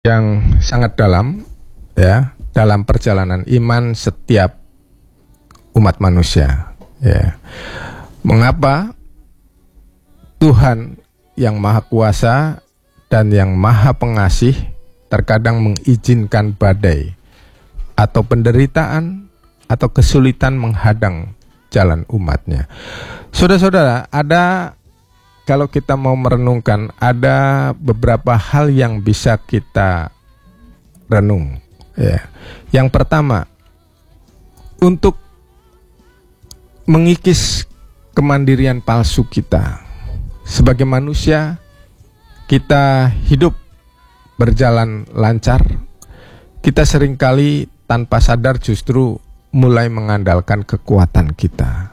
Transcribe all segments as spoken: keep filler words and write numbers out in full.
yang sangat dalam ya dalam perjalanan iman setiap umat manusia ya. Mengapa Tuhan yang Maha Kuasa dan yang Maha Pengasih terkadang mengizinkan badai atau penderitaan atau kesulitan menghadang jalan umatnya. Saudara-saudara, ada, kalau kita mau merenungkan, ada beberapa hal yang bisa kita renung ya. Yang pertama, untuk mengikis kemandirian palsu kita sebagai manusia, kita hidup berjalan lancar, kita seringkali tanpa sadar justru mulai mengandalkan kekuatan kita.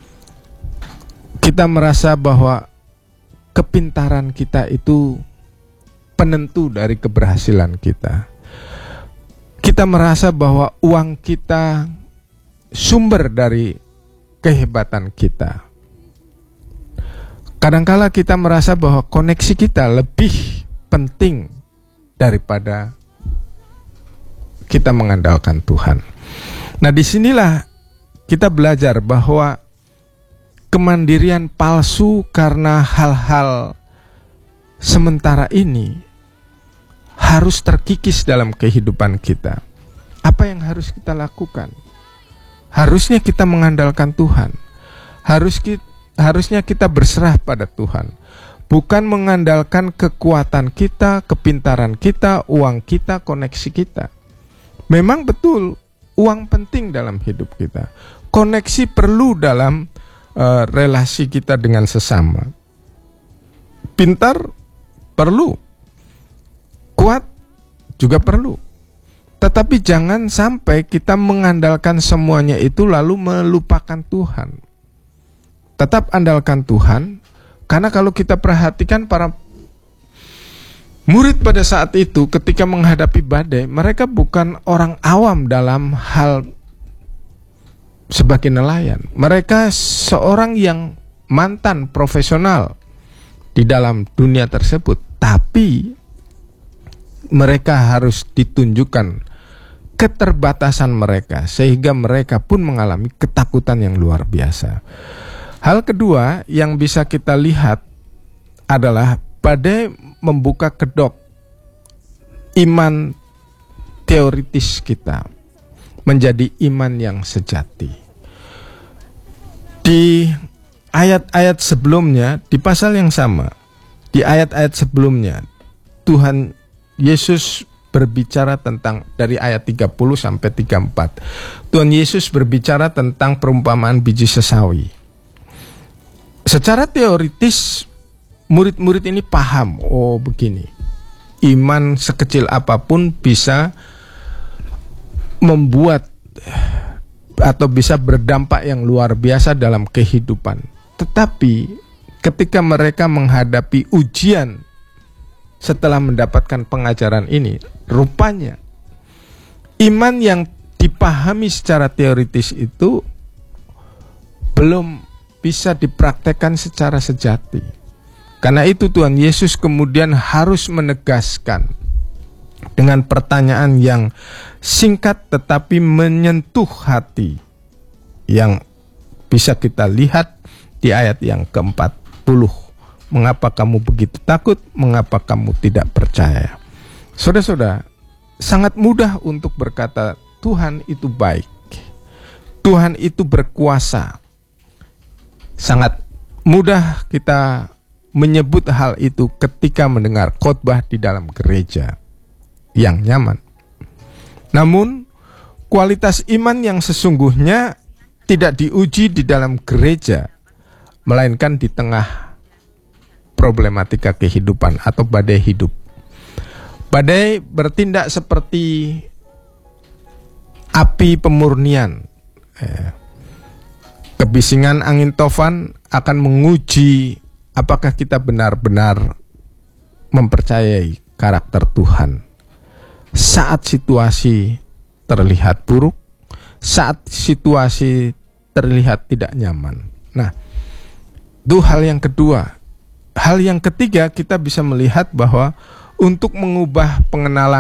Kita merasa bahwa kepintaran kita itu penentu dari keberhasilan kita. Kita merasa bahwa uang kita sumber dari kehebatan kita. Kadangkala kita merasa bahwa koneksi kita lebih penting daripada kita mengandalkan Tuhan. Nah, disinilah kita belajar bahwa kemandirian palsu karena hal-hal sementara ini harus terkikis dalam kehidupan kita. Apa yang harus kita lakukan? Harusnya kita mengandalkan Tuhan. Harus kita, harusnya kita berserah pada Tuhan. Bukan mengandalkan kekuatan kita, kepintaran kita, uang kita, koneksi kita. Memang betul, uang penting dalam hidup kita. Koneksi perlu dalam uh, relasi kita dengan sesama. Pintar perlu. Kuat juga perlu. Tetapi jangan sampai kita mengandalkan semuanya itu lalu melupakan Tuhan. Tetap andalkan Tuhan, karena kalau kita perhatikan para murid pada saat itu ketika menghadapi badai, mereka bukan orang awam dalam hal sebagai nelayan. Mereka seorang yang mantan profesional di dalam dunia tersebut, tapi mereka harus ditunjukkan keterbatasan mereka sehingga mereka pun mengalami ketakutan yang luar biasa. Hal kedua yang bisa kita lihat adalah badai membuka kedok iman teoritis kita menjadi iman yang sejati. Di ayat-ayat sebelumnya, di pasal yang sama, di ayat-ayat sebelumnya, Tuhan Yesus berbicara tentang, dari ayat tiga puluh sampai tiga puluh empat, Tuhan Yesus berbicara tentang perumpamaan biji sesawi. Secara teoritis murid-murid ini paham, oh begini, iman sekecil apapun bisa membuat atau bisa berdampak yang luar biasa dalam kehidupan. Tetapi ketika mereka menghadapi ujian setelah mendapatkan pengajaran ini, rupanya iman yang dipahami secara teoritis itu belum bisa dipraktekkan secara sejati. Karena itu Tuhan Yesus kemudian harus menegaskan dengan pertanyaan yang singkat tetapi menyentuh hati, yang bisa kita lihat di ayat yang keempat puluh. Mengapa kamu begitu takut? Mengapa kamu tidak percaya? Saudara-saudara, sangat mudah untuk berkata Tuhan itu baik, Tuhan itu berkuasa. Sangat mudah kita menyebut hal itu ketika mendengar khotbah di dalam gereja yang nyaman. Namun kualitas iman yang sesungguhnya tidak diuji di dalam gereja, melainkan di tengah problematika kehidupan atau badai hidup. Badai bertindak seperti api pemurnian. Kebisingan angin tofan akan menguji apakah kita benar-benar mempercayai karakter Tuhan. Saat situasi terlihat buruk, saat situasi terlihat tidak nyaman. Nah, itu hal yang kedua. Hal yang ketiga, kita bisa melihat bahwa untuk mengubah pengenalan